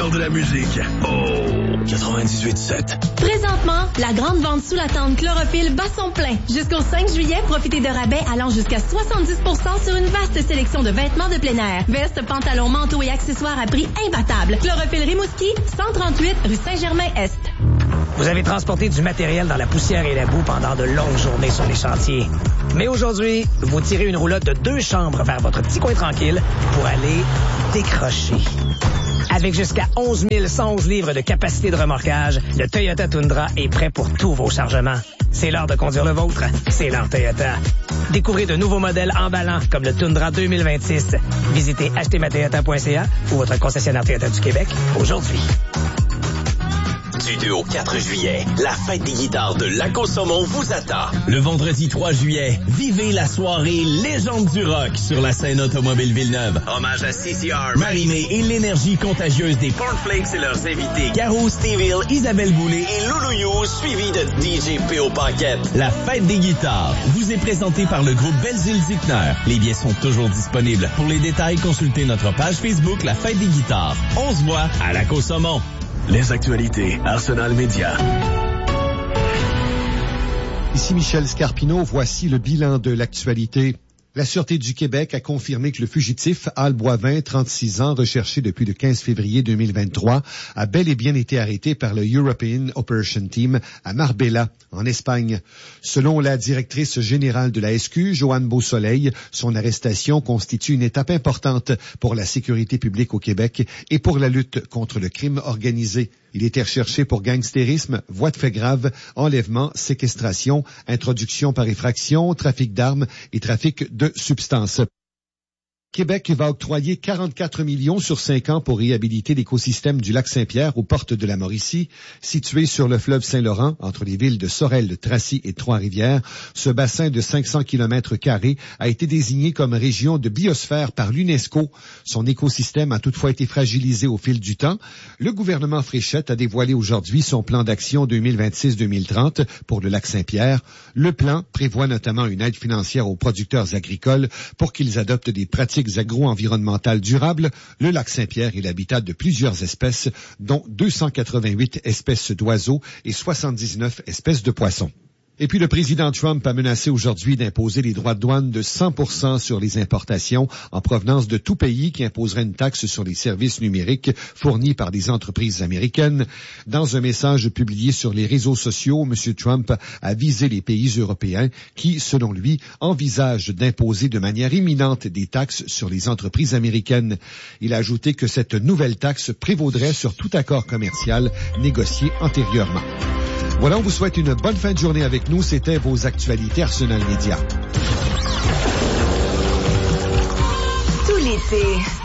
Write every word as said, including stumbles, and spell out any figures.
meilleur de la musique. Oh, quatre-vingt-dix-huit sept. Présentement, la grande vente sous la tente Chlorophylle bat son plein. Jusqu'au cinq juillet, profitez de rabais allant jusqu'à soixante-dix pour cent sur une vaste sélection de vêtements de plein air. Vestes, pantalons, manteaux et accessoires à prix imbattable. Chlorophylle Rimouski, cent trente-huit rue Saint-Germain-Est. Vous avez transporté du matériel dans la poussière et la boue pendant de longues journées sur les chantiers. Mais aujourd'hui, vous tirez une roulotte de deux chambres vers votre petit coin tranquille pour aller décrocher. Avec jusqu'à onze mille cent onze livres de capacité de remorquage, le Toyota Tundra est prêt pour tous vos chargements. C'est l'heure de conduire le vôtre. C'est l'heure Toyota. Découvrez de nouveaux modèles emballants comme le Tundra deux mille vingt-six. Visitez acheter ma toyota point c a ou votre concessionnaire Toyota du Québec aujourd'hui. Du deux au quatre juillet, la fête des guitares de Lac-au-Saumon vous attend. Le vendredi trois juillet, vivez la soirée Légende du rock sur la scène automobile Villeneuve. Hommage à C C R, Marie-Mé et l'énergie contagieuse des Cornflakes et leurs invités. Caro, Steve Hill, Isabelle Boulay et Loulou You, suivi de D J P O Paquette. La fête des guitares vous est présentée par le groupe Belzile-Zickner. Les billets sont toujours disponibles. Pour les détails, consultez notre page Facebook La Fête des guitares. On se voit à Lac-au-Saumon. Les actualités Arsenal Média. Ici Michel Scarpino, voici le bilan de l'actualité. La Sûreté du Québec a confirmé que le fugitif Al Boivin, trente-six ans, recherché depuis le quinze février deux mille vingt-trois, a bel et bien été arrêté par le European Operation Team à Marbella, en Espagne. Selon la directrice générale de la S Q, Joanne Beausoleil, son arrestation constitue une étape importante pour la sécurité publique au Québec et pour la lutte contre le crime organisé. Il était recherché pour gangstérisme, voies de fait grave, enlèvement, séquestration, introduction par effraction, trafic d'armes et trafic de substances. Québec va octroyer quarante-quatre millions sur cinq ans pour réhabiliter l'écosystème du lac Saint-Pierre aux portes de la Mauricie. Situé sur le fleuve Saint-Laurent, entre les villes de Sorel, Tracy et Trois-Rivières, ce bassin de cinq cents kilomètres carrés a été désigné comme région de biosphère par l'UNESCO. Son écosystème a toutefois été fragilisé au fil du temps. Le gouvernement Fréchette a dévoilé aujourd'hui son plan d'action deux mille vingt-six deux mille trente pour le lac Saint-Pierre. Le plan prévoit notamment une aide financière aux producteurs agricoles pour qu'ils adoptent des pratiques agro-environnementales durables. Le lac Saint-Pierre est l'habitat de plusieurs espèces, dont deux cent quatre-vingt-huit espèces d'oiseaux et soixante-dix-neuf espèces de poissons. Et puis le président Trump a menacé aujourd'hui d'imposer les droits de douane de cent pour cent sur les importations en provenance de tout pays qui imposerait une taxe sur les services numériques fournis par des entreprises américaines. Dans un message publié sur les réseaux sociaux, M. Trump a visé les pays européens qui, selon lui, envisagent d'imposer de manière imminente des taxes sur les entreprises américaines. Il a ajouté que cette nouvelle taxe prévaudrait sur tout accord commercial négocié antérieurement. Voilà, on vous souhaite une bonne fin de journée avec nous. C'était vos actualités Arsenal Média. Tout l'été,